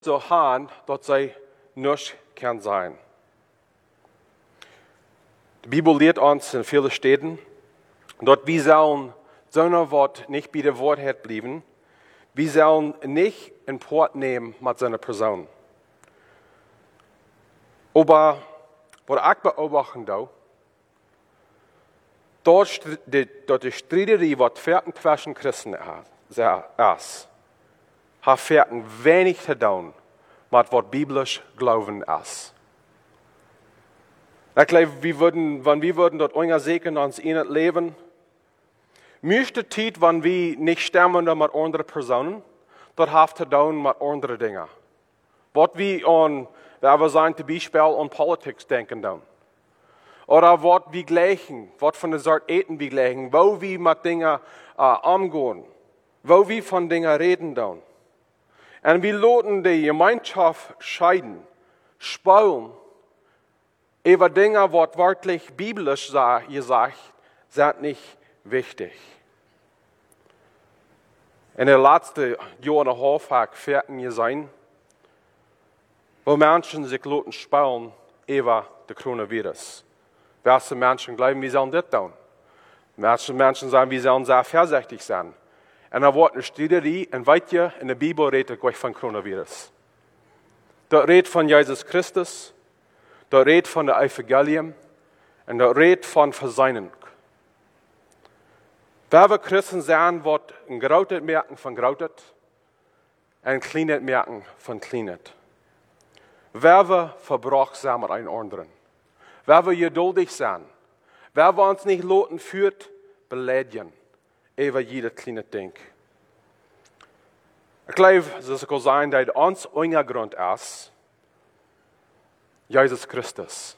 so haben, dass sie nicht kann sein. Die Bibel lehrt uns in vielen Städten, dort wir sollen so ein Wort nicht bei der Wahrheit bleiben, wir sollen nicht in Port nehmen mit seiner Person. Aber was ich beobachten da, dort die Streiterie, was Verken zwischen Christen ist, hat Verken wenig zu tun mit was biblisch Glauben ist. Ich glaube, wenn wir dort unsere Segen uns in das Leben, müsste Zeit, wenn wir nicht stemmen mit anderen Personen, dort hat zu tun mit anderen Dingen. Was wir an, wer wir sein, zum Beispiel an Politik denken dann. Oder was wir gleichen, was von der Sorte Eten wir gleichen, wo wir mit Dingen umgehen, wo wir von Dingen reden dann. Und wir lassen die Gemeinschaft scheiden, spaulen, über Dinge, was wörtlich biblisch gesagt, sind nicht wichtig. In den letzten Jahren und halb habe ich gesehen, wo Menschen sich spaulen über den Coronavirus. Welche Menschen glauben, wir sollen das tun? Manche Menschen sagen, wir sollen sehr vorsichtig sein. Und da wird eine Streiterie, und weit ihr, in der Bibel redet gleich von Coronavirus. Dort redet von Jesus Christus, dort redet von der Evangelium, und dort redet von Versöhnung. Wer wir Christen sein, wird ein Grautet merken von Grautet, ein Kleinet merken von Kleinet. Wer wir verbraucht sein mit einem anderen. Wer wir geduldig sein. Wer wir uns nicht loten führt, beleidigen. Über jeder kleine Ding. Ich glaube, es kann sein, dass uns unser Grund ist, Jesus Christus.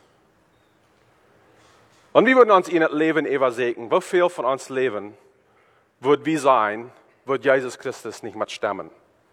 Und wir würden uns in das Leben übersehen, wie viel von uns Leben wird wie sein, wird Jesus Christus nicht mit stemmen.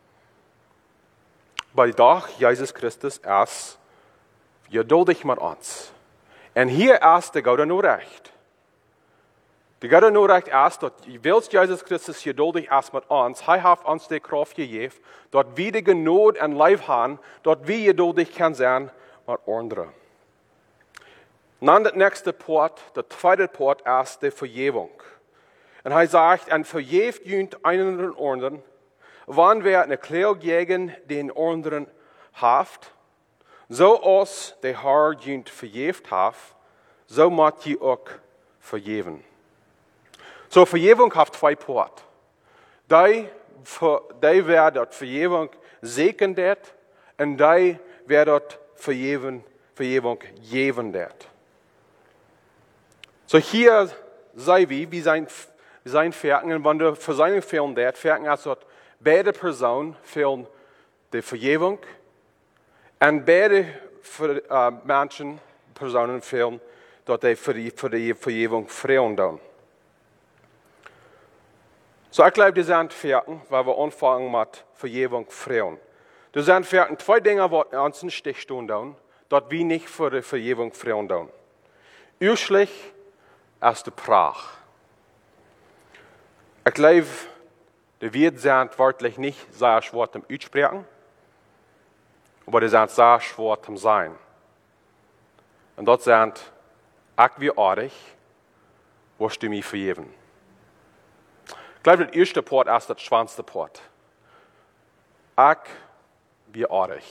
Weil doch Jesus Christus ist geduldig mit uns. Und hier ist der Gott nur recht. Der Gott nur recht ist, dass Jesus Christus geduldig ist mit uns. Er hat uns die Kraft gegeben, dass wir die Genot und Leib haben, dass wir geduldig können sein mit anderen. Dann der nächste Port, der zweite Port ist die Vergebung. Und er sagt, und vergebt jünt einen den anderen, wann wer eine Klage gegen den anderen haft, so als der Herr jünt vergebt haft, so macht ihr auch vergeben. So, Vergebung hat zwei Porte. Die wer dort Vergebung segnet, und die wer dort Vergebung geben wird. So, hier sei wie sein Verken, und wenn du Versöhnung fehlen wird, Verken ist dort beide Personen fehlen die Vergebung, und beide Personen fehlen dort für die Vergebung freuen. So, ich glaube, die sind Verken, weil wir anfangen mit Vergebung freuen. Die sind Verken, zwei Dinge, die uns im Stich tun, dort wir nicht für die Vergebung freuen. Üblich ist die Pracht. Ich glaube, die Wörter sind wörtlich nicht sehr schwer zum Aussprechen, aber die sind sehr schwer zum Sein. Und dort sind, ich wie artig, wirst du mich vergeben. Ich glaube, der erste Port ist der schwanste Port. Ich wie artig.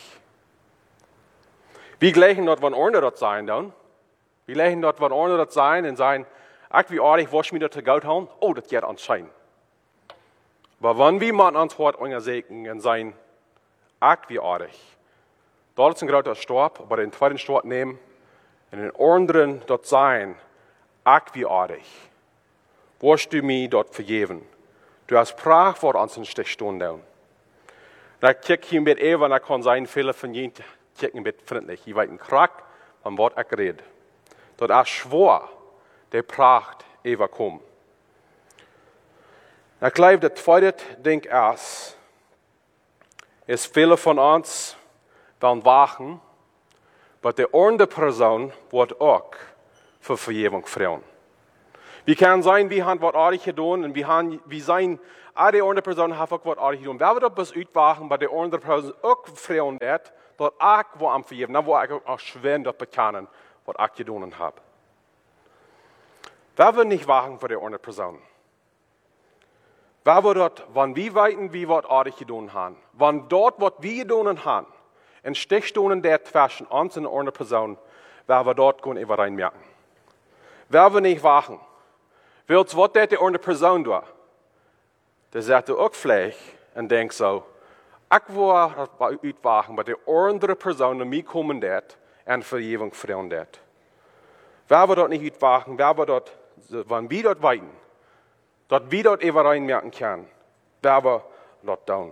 Wir gleichen dort, wann andere dort sein dann. Wir gleichen dort, wann andere dort sein und sagen, ich wie artig, was mir dort zu Geld hauen? Oh, das geht anscheinend. Aber wenn wir mal ans Wort unsere Segen und sagen, ich wie artig, dort ist ein großer Stab, aber den zweiten Stab nehmen und den anderen dort sein, ich wie artig, wirst du mir dort vergeben. Du hast Pracht vor uns in Stechstunden. Da kick ich mit Eva, da kann sein, viele von ihnen kicken mit freundlich. Ich weiß einen Krack, am Wort ich rede. Dort ist schwor, der Pracht Eva kommt. Ich glaube, der zweite Ding ist viele von uns werden wachen, aber die andere Person wird auch für Vergebung freuen. Wir können sein, wir haben was artig getan und wir sein die andere Person hat auch was aardig gedaan. Wer wir dat bis uitwagen, bij de andere Person ook vreemd dat ik wo am vergeven, dan wo ik ook schwer dat bekennen, wat ik gedaan heb. Wer wir nicht wagen für die andere Person? Wer wir dort, wann wir weiten, wie wir aardig gedaan haben, wann dort, was wir gedaan haben, in Stichstunden der zwischen uns und der anderen Person, wer wir dort gehen über reinmerken. Wer wir nicht wagen, willst was die andere Person tut, der sagt auch vielleicht und denkt so, ich will das uitwagen, bei der andere Person, die mir kommen wird, und Vergebung freuen wird. Wer wir dort nicht uitwagen, wer wir dort, wann wir dort weiten, dort wir dort über reinmerken können, wer wir dort tun.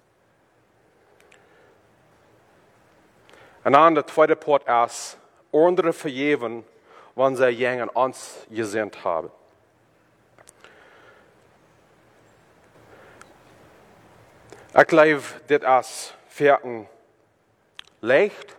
Und dann der zweite Part ist, andere vergeben, wenn sie gegen uns gesinnt haben. Ich glaube, das ist Verken leicht,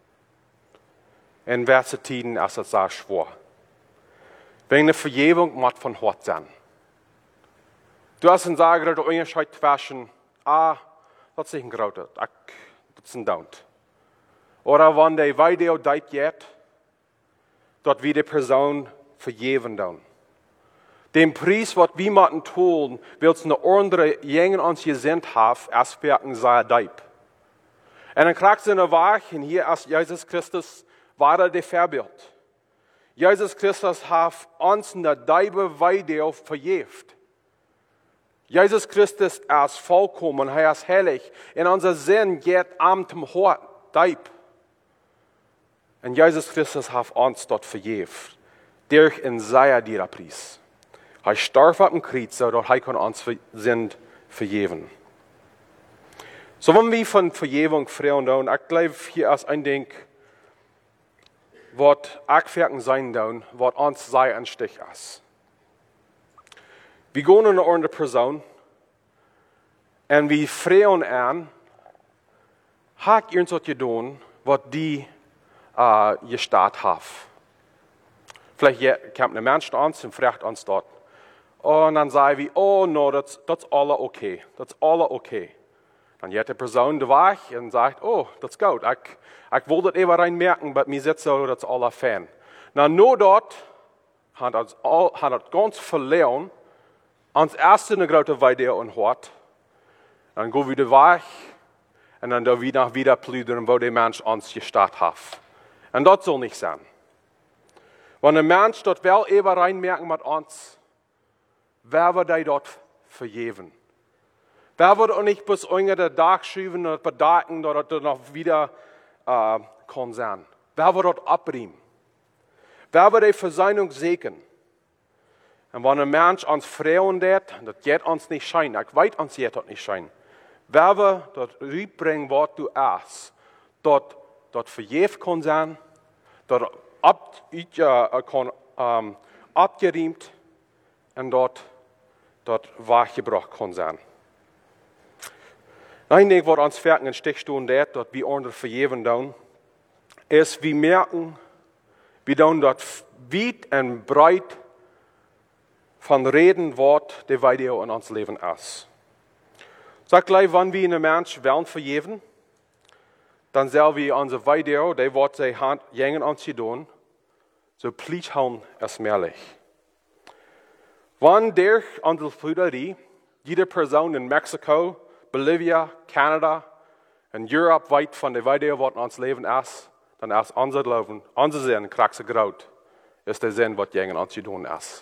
in welchen Zeiten ist es sehr schwer. Wegen der Vergebung muss von Gott sein. Du hast einen Sagen, dass du Unterschied zwischen, das ist nicht ein Großes, das ist ein Don't. Oder wenn der Video deit geht, dort wie die Person vergeben dann. Den Preis, was wir machen tun, willst eine andere jungen uns gesendet haben, erst wirken sei Deib. Und dann kriegst du eine Wahrheit, und hier ist Jesus Christus, war er der Vorbild. Jesus Christus hat uns eine Deibe Weide vergeben. Jesus Christus ist vollkommen, er ist heilig, und unser Sinn geht am zum Hort, Deib. Und Jesus Christus hat uns dort vergeben, durch in seiner Preis. Er starb auf dem Kreuz, so dass er uns sind vergeben. So wenn wir von Vergebung freuen, und ich glaube, hier ist ein Ding, was ich sein darf, was uns sei ein Stich ist. Wir gehen in eine andere Person, und wir freuen an, hat irgendwas getan, was die gestartet haben. Vielleicht kommt ein Mensch zu uns und fragt uns dort. Und dann sagen wir, oh no, das ist alles okay. Das ist alles okay. Dann geht die Person weg und sagt, oh, das ist gut. Ich will das eben reinmerken, aber mir sitzt so, das ist alles fein. Na, nur dort hat das ganz verloren, ans erste eine große Weide und hört. Dann gehen wir wieder weg und dann da wieder plüdern, wo der Mensch uns gestartet hat. Und das soll nicht sein. Wenn ein Mensch dort will eben reinmerken mit uns, wer wird er dort vergeben? Wer wird auch nicht bis unter den Tag schieben und bedachen, dass er noch wieder kann sein? Wer wird dort abbringen? Wer wird die Versöhnung segnen? Und wenn ein Mensch uns freuen wird, das geht uns nicht scheinen, ich weiß uns jetzt nicht scheinen, wer wird dort rüberbringen, was du hast, dort vergeben kann sein, dort abgeriemt und dort wachgebracht kann sein. Ein Ding, was uns Verken in Stichstunden wird, dort wir andere vergeben tun, ist, wir merken, wir tun dort weit und breit von Reden, Wort, der Weide in uns Leben ist. Sag gleich, wenn wir einen Menschen wollen vergeben, dann sollen wir unsere Weide, der Wort sei Hand gegen uns tun, so plicht haben es mehrlich. Wenn durch unsere Flüderie jede Person in Mexiko, Bolivia, Kanada und Europa weit von der Weide, was in uns Leben ist, dann ist unser Leben, unser Sinn, kraxe Graut, ist der Sinn, was gegen uns tun ist.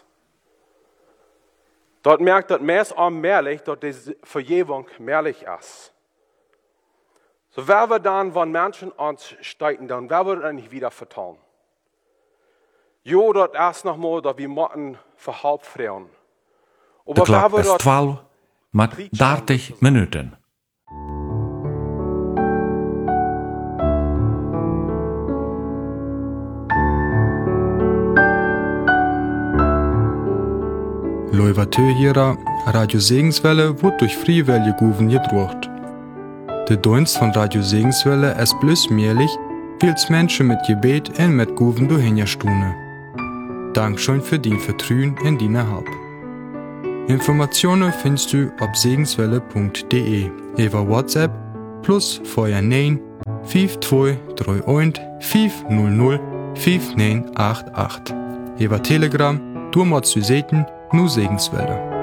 Dort merkt das mehr mehrlich, dass die Vergebung mehrlich ist. So wer wird dann, wenn Menschen uns steiten, dann wer wird dann nicht wieder vertrauen? Jo, dort erst noch mal, dass wir müssen verhalb freuen. De klok is 12, met 30 minuten. Loivatö Radio Segenswelle wird durch Friewelle Guven gedruckt. Der Dienst von Radio Segenswelle ist bloß möglich, weil Menschen mit Gebet und mit Guven durchhinja stune. Dankeschön für dein Vertrauen in deine Hab. Informationen findest du auf segenswelle.de über WhatsApp plus vorher 9 5231 500 5988. Über Telegram, du machst du Seiten, nur Segenswelle.